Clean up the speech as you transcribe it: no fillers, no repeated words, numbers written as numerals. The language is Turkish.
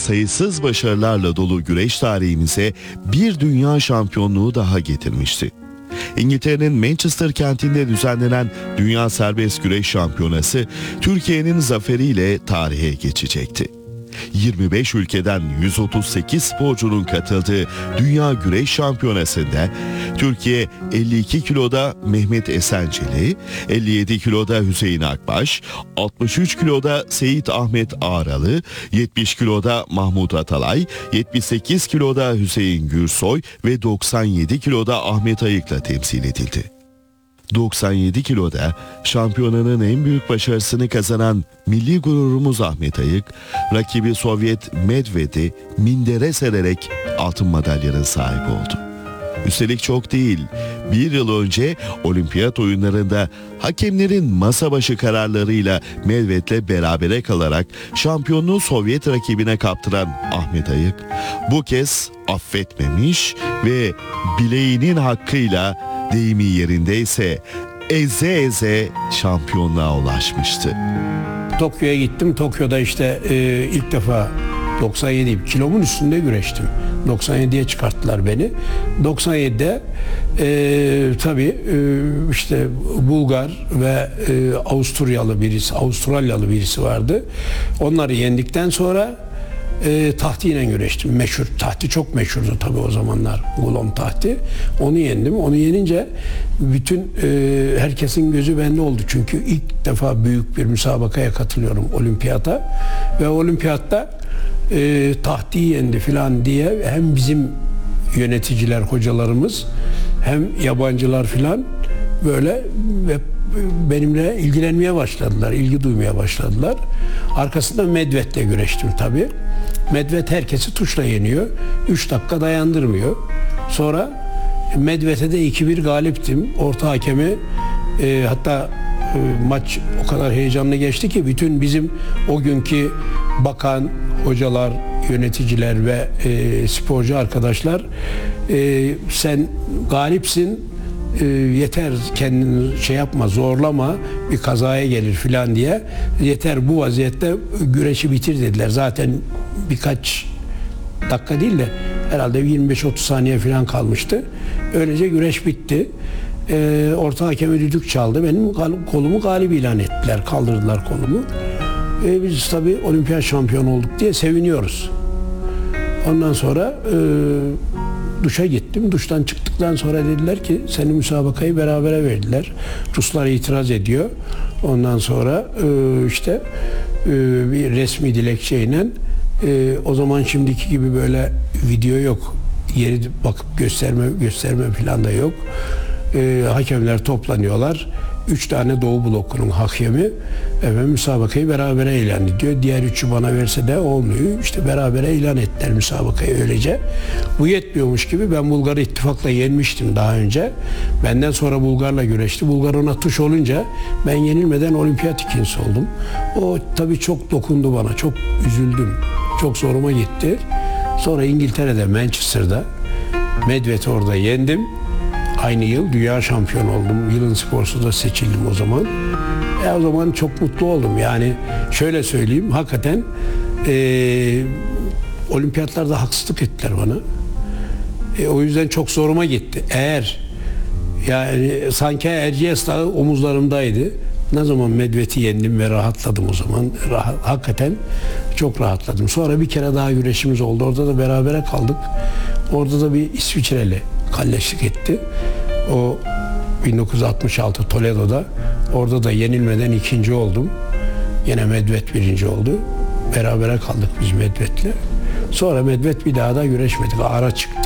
sayısız başarılarla dolu güreş tarihimize bir dünya şampiyonluğu daha getirmişti. İngiltere'nin Manchester kentinde düzenlenen Dünya Serbest Güreş Şampiyonası Türkiye'nin zaferiyle tarihe geçecekti. 25 ülkeden 138 sporcunun katıldığı Dünya Güreş Şampiyonası'nda Türkiye 52 kiloda Mehmet Esenceli, 57 kiloda Hüseyin Akbaş, 63 kiloda Seyit Ahmet Ağralı, 70 kiloda Mahmut Atalay, 78 kiloda Hüseyin Gürsoy ve 97 kiloda Ahmet Ayık'la temsil edildi. 97 kiloda şampiyonanın en büyük başarısını kazanan milli gururumuz Ahmet Ayık, rakibi Sovyet Medved'i mindere sererek altın madalyanın sahibi oldu. Üstelik çok değil, bir yıl önce olimpiyat oyunlarında hakemlerin masa başı kararlarıyla Medved'le berabere kalarak şampiyonluğu Sovyet rakibine kaptıran Ahmet Ayık, bu kez affetmemiş ve bileğinin hakkıyla, deyimi yerindeyse eze eze şampiyonluğa ulaşmıştı. Tokyo'ya gittim. Tokyo'da işte ilk defa 97 kilomun üstünde güreştim. 97'ye çıkarttılar beni. 97'de tabii işte Bulgar ve Avustralyalı birisi vardı. Onları yendikten sonra tahtiyle güreştim. Meşhur. Tahti çok meşhurdu tabii o zamanlar. Gulom tahti. Onu yendim. Onu yenince bütün herkesin gözü bende oldu. Çünkü ilk defa büyük bir müsabakaya katılıyorum, olimpiyata. Ve olimpiyatta tahtiyi yendi filan diye hem bizim yöneticiler, hocalarımız hem yabancılar filan böyle ve benimle ilgilenmeye başladılar, ilgi duymaya başladılar. Arkasında Medved'le güreştim tabii. Medved herkesi tuşla yeniyor. 3 dakika dayandırmıyor. Sonra Medved'e de 2-1 galiptim. Orta hakemi hatta maç o kadar heyecanlı geçti ki bütün bizim o günkü bakan, hocalar, yöneticiler ve sporcu arkadaşlar sen galipsin, yeter kendini şey yapma, zorlama, bir kazaya gelir filan diye, yeter bu vaziyette güreşi bitir dediler. Zaten birkaç dakika değil de herhalde 25-30 saniye filan kalmıştı. Öylece güreş bitti. Orta hakeme düdük çaldı. Benim kolumu galip ilan ettiler. Kaldırdılar kolumu. Biz tabii olimpiyat şampiyonu olduk diye seviniyoruz. Ondan sonra duşa gittim. Duştan çıktıktan sonra dediler ki senin müsabakayı berabere verdiler. Ruslar itiraz ediyor. Ondan sonra işte bir resmi dilekçeyle o zaman şimdiki gibi böyle video yok. Yeri bakıp gösterme falan da yok. Hakemler toplanıyorlar. 3 tane Doğu blokunun hakemi müsabakayı berabere ilan ediyor. Diğer 3'ü bana verse de olmuyor. İşte berabere ilan ettiler müsabakayı öylece. Bu yetmiyormuş gibi ben Bulgar'ı ittifakla yenmiştim daha önce. Benden sonra Bulgar'la güreşti. Bulgar ona tuş olunca ben yenilmeden olimpiyat ikincisi oldum. O tabii çok dokundu bana. Çok üzüldüm. Çok zoruma gitti. Sonra İngiltere'de, Manchester'da Medved'i orada yendim. Aynı yıl dünya şampiyonu oldum. Yılın sporcusu da seçildim o zaman. O zaman çok mutlu oldum. Yani şöyle söyleyeyim, hakikaten olimpiyatlarda haksızlık ettiler bana. O yüzden çok zoruma gitti. Yani sanki Erciyes Dağı omuzlarımdaydı. Ne zaman Medved'i yendim ve rahatladım o zaman. Hakikaten çok rahatladım. Sonra bir kere daha güreşimiz oldu. Orada da berabere kaldık. Orada da bir İsviçreli kalleşlik etti. O 1966 Toledo'da. Orada da yenilmeden ikinci oldum. Yine Medved birinci oldu. Berabere kaldık biz Medved'le. Sonra Medved bir daha da güreşmedik. Ara çıktı.